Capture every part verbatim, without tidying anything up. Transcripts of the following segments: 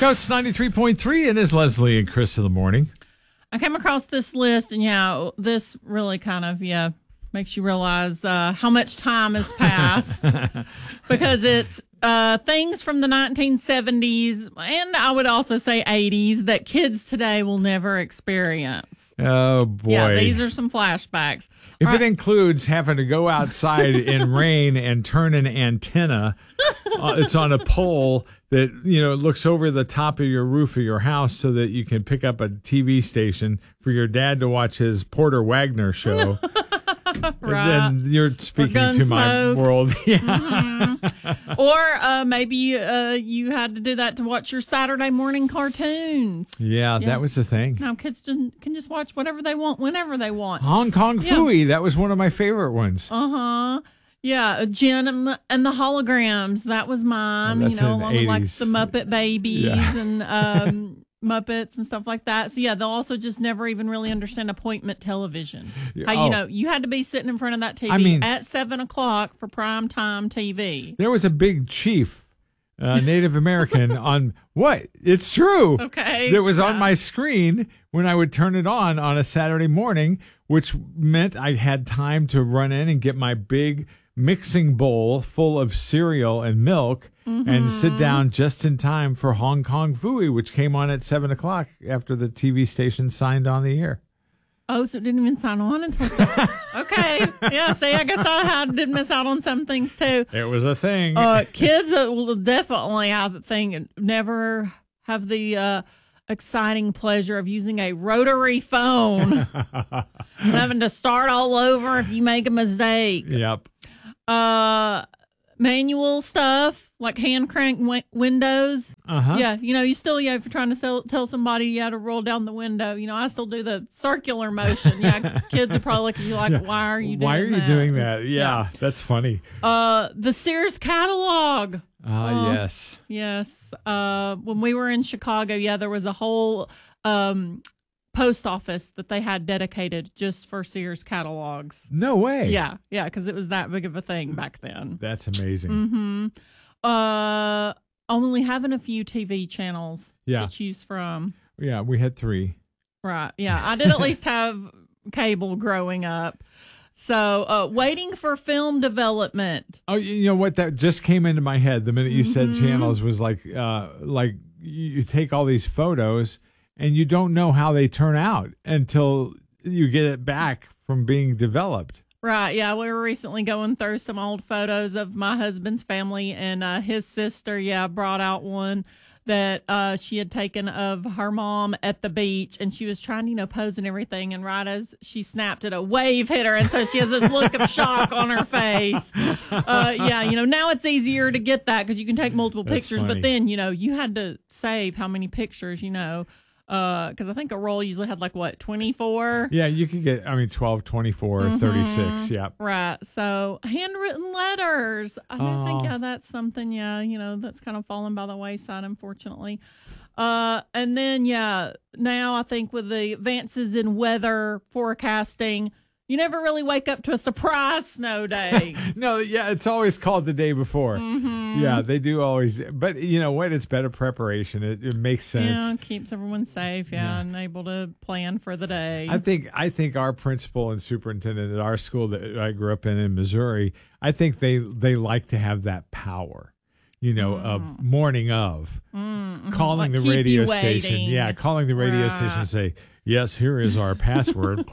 Coast ninety-three point three, and is Leslie and Chris in the morning. I came across this list, and yeah, this really kind of, yeah, makes you realize uh, how much time has passed because it's uh, things from the nineteen seventies, and I would also say eighties, that kids today will never experience. Oh, boy. Yeah, these are some flashbacks. If All it right. includes having to go outside in rain and turn an antenna, uh, it's on a pole that, you know, looks over the top of your roof of your house so that you can pick up a T V station for your dad to watch his Porter Wagner show. Right. Then you're speaking to my Gunsmoke. world. Yeah. Mm-hmm. Or uh, maybe uh, you had to do that to watch your Saturday morning cartoons. yeah, Yeah. that was the thing. Now kids just, can just watch whatever they want, whenever they want. Hong Kong Yeah. Phooey, that was one of my favorite ones. Uh-huh. Yeah, Jen and, and the Holograms. That was mine. Oh, you that's know, in the along with like eighties. the Muppet Babies Yeah. and um, Muppets and stuff like that. So yeah, they'll also just never even really understand appointment television. How Oh. you know you had to be sitting in front of that T V I mean- at seven o'clock for prime time T V. There was a big chief, uh, Native American, on what? It's true. Okay. That was on Yeah. my screen when I would turn it on on a Saturday morning, which meant I had time to run in and get my big mixing bowl full of cereal and milk Mm-hmm. and sit down just in time for Hong Kong Phooey, which came on at seven o'clock after the T V station signed on the air. Oh, so it didn't even sign on until seven. Okay. Yeah. See, I guess I had, did miss out on some things too. It was a thing. Uh, kids uh, will definitely, I think, never have the uh, exciting pleasure of using a rotary phone, having to start all over if you make a mistake. Yep. Uh, manual stuff like hand crank w- windows. Uh-huh. Yeah, you know, you still, yeah, if you're trying to sell, tell somebody you had to roll down the window, you know, I still do the circular motion. Yeah, kids are probably looking at you like, Yeah. why are you doing Why are you that? doing that? Yeah, that's funny. Uh, the Sears catalog. Ah, Uh, yes. Yes. Uh, when we were in Chicago, yeah, there was a whole um, post office that they had dedicated just for Sears catalogs. No way. Yeah, yeah, because it was that big of a thing back then. That's amazing. Mm-hmm. Uh, only having a few T V channels Yeah. to choose from. Yeah, we had three. Right. Yeah, I did at least have cable growing up. So, uh, waiting for film development. Oh, you know what? That just came into my head the minute you said Mm-hmm. channels was like, uh, like you take all these photos and you don't know how they turn out until you get it back from being developed. Right, yeah, we were recently going through some old photos of my husband's family, and uh, his sister, yeah, brought out one that uh, she had taken of her mom at the beach, and she was trying to, you know, pose and everything, and right as she snapped it, a wave hit her, and so she has this look of shock on her face. Uh, yeah, you know, now it's easier to get that because you can take multiple That's pictures, funny. but then, you know, you had to save how many pictures, you know, because I think a roll usually had like, what, twenty-four? Yeah, you could get, I mean, twelve, twenty-four, Mm-hmm. thirty-six. Yeah. Right. So handwritten letters. I mean, think, Oh. yeah, that's something, yeah, you know, that's kind of fallen by the wayside, unfortunately. Uh, and then, yeah, now I think with the advances in weather forecasting, you never really wake up to a surprise snow day. No, yeah, it's always called the day before. Mm-hmm. Yeah, they do always. But you know what? It's better preparation. It, it makes sense. Yeah, keeps everyone safe, yeah, Yeah. and able to plan for the day. I think I think our principal and superintendent at our school that I grew up in in Missouri, I think they they like to have that power, you know, of morning of Mhm. calling Like, the keep radio you station. waiting. Yeah, calling the radio station and Right. say, "Yes, here is our password."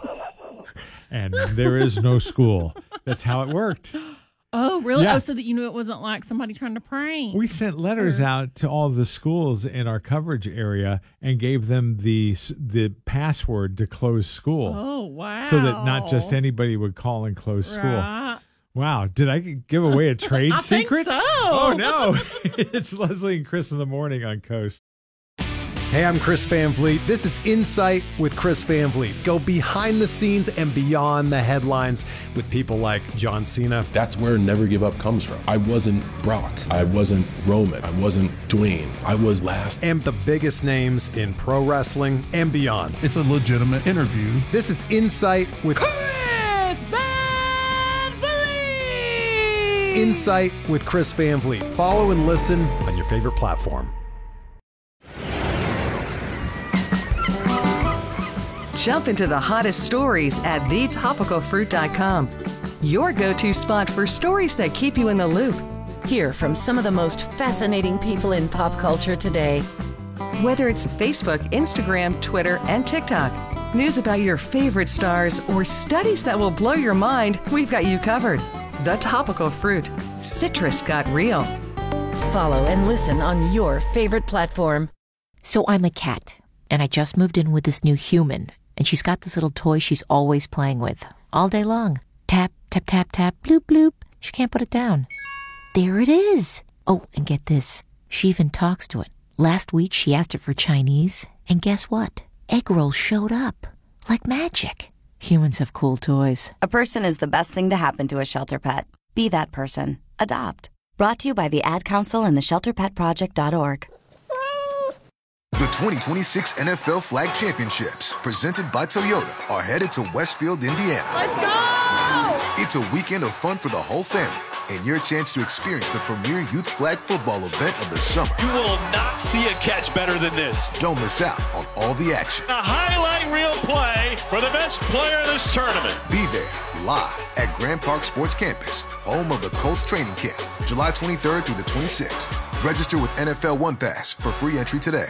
And there is no school. That's how it worked. Oh, really? Yeah. Oh, so that you knew it wasn't like somebody trying to prank. We sent letters Or- out to all the schools in our coverage area and gave them the the password to close school. Oh, wow. So that not just anybody would call and close school. Right. Wow. Did I g- give away a trade I think secret? so. Oh, no. It's Leslie and Chris in the morning on Coast. Hey, I'm Chris Van Vliet. This is Insight with Chris Van Vliet. Go behind the scenes and beyond the headlines with people like John Cena. That's where Never Give Up comes from. I wasn't Brock. I wasn't Roman. I wasn't Dwayne. I was last. And the biggest names in pro wrestling and beyond. It's a legitimate interview. This is Insight with Chris Van Vliet! Insight with Chris Van Vliet. Follow and listen on your favorite platform. Jump into the hottest stories at the topical fruit dot com. Your go-to spot for stories that keep you in the loop. Hear from some of the most fascinating people in pop culture today. Whether it's Facebook, Instagram, Twitter, and TikTok, news about your favorite stars, or studies that will blow your mind, we've got you covered. The Topical Fruit. Citrus got real. Follow and listen on your favorite platform. So I'm a cat, and I just moved in with this new human, and she's got this little toy she's always playing with, all day long. Tap, tap, tap, tap, bloop, bloop. She can't put it down. There it is. Oh, and get this. She even talks to it. Last week, she asked it for Chinese, and guess what? Egg rolls showed up. Like magic. Humans have cool toys. A person is the best thing to happen to a shelter pet. Be that person. Adopt. Brought to you by the Ad Council and the shelter pet project dot org. The twenty twenty-six N F L Flag Championships, presented by Toyota, are headed to Westfield, Indiana. Let's go! It's a weekend of fun for the whole family, and your chance to experience the premier youth flag football event of the summer. You will not see a catch better than this. Don't miss out on all the action. A highlight reel play for the best player of this tournament. Be there, live at Grand Park Sports Campus, home of the Colts training camp, July twenty-third through the twenty-sixth. Register with N F L One Pass for free entry today.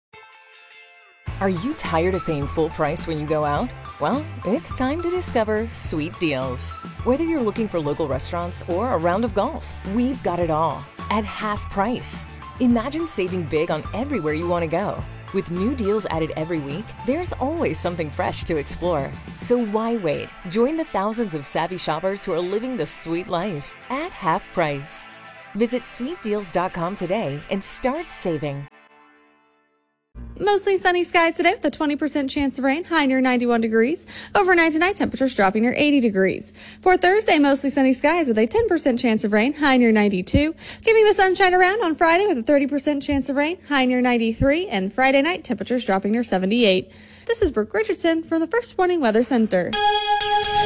Are you tired of paying full price when you go out? Well, it's time to discover Sweet Deals. Whether you're looking for local restaurants or a round of golf, we've got it all at half price. Imagine saving big on everywhere you want to go. With new deals added every week, there's always something fresh to explore. So why wait? Join the thousands of savvy shoppers who are living the sweet life at half price. Visit sweet deals dot com today and start saving. Mostly sunny skies today with a twenty percent chance of rain, high near ninety-one degrees. Overnight tonight, temperatures dropping near eighty degrees. For Thursday, mostly sunny skies with a ten percent chance of rain, high near ninety-two. Giving the sunshine around on Friday with a thirty percent chance of rain, high near ninety-three. And Friday night, temperatures dropping near seventy-eight. This is Brooke Richardson from the First Warning Weather Center.